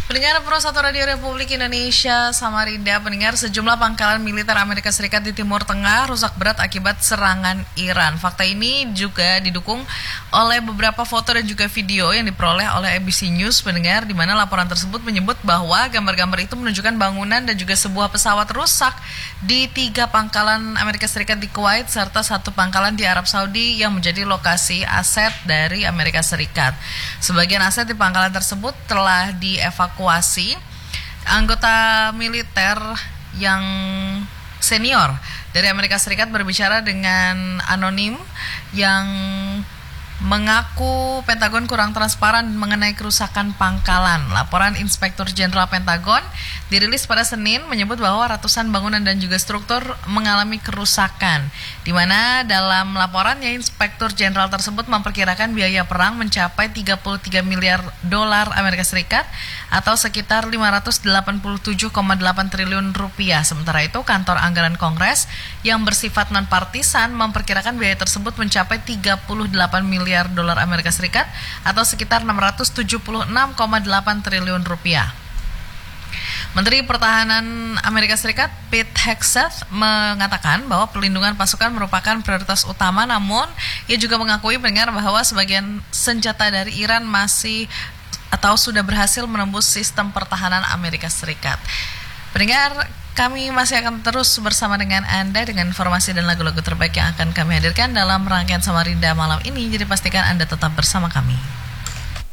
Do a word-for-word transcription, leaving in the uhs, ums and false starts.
Pendengar Pro satu Radio Republik Indonesia Samarinda, pendengar, sejumlah pangkalan militer Amerika Serikat di Timur Tengah rusak berat akibat serangan Iran. Fakta ini juga didukung oleh beberapa foto dan juga video yang diperoleh oleh A B C News, pendengar, di mana laporan tersebut menyebut bahwa gambar-gambar itu menunjukkan bangunan dan juga sebuah pesawat rusak di tiga pangkalan Amerika Serikat di Kuwait serta satu pangkalan di Arab Saudi yang menjadi lokasi aset dari Amerika Serikat. Sebagian aset di pangkalan tersebut telah dievakuasi. Anggota militer yang senior dari Amerika Serikat berbicara dengan anonim yang mengaku Pentagon kurang transparan mengenai kerusakan pangkalan. Laporan Inspektur Jenderal Pentagon dirilis pada Senin menyebut bahwa ratusan bangunan dan juga struktur mengalami kerusakan, di mana dalam laporannya Inspektur Jenderal tersebut memperkirakan biaya perang mencapai tiga puluh tiga miliar dolar Amerika Serikat atau sekitar lima ratus delapan puluh tujuh koma delapan triliun rupiah. Sementara itu, Kantor Anggaran Kongres yang bersifat non-partisan memperkirakan biaya tersebut mencapai tiga puluh delapan miliar dolar Amerika Serikat atau sekitar enam ratus tujuh puluh enam koma delapan triliun rupiah. Menteri Pertahanan Amerika Serikat Pete Hegseth mengatakan bahwa pelindungan pasukan merupakan prioritas utama, namun ia juga mengakui pendengar bahwa sebagian senjata dari Iran masih atau sudah berhasil menembus sistem pertahanan Amerika Serikat. Pendengar, kami masih akan terus bersama dengan Anda dengan informasi dan lagu-lagu terbaik yang akan kami hadirkan dalam rangkaian Samarinda malam ini. Jadi pastikan Anda tetap bersama kami.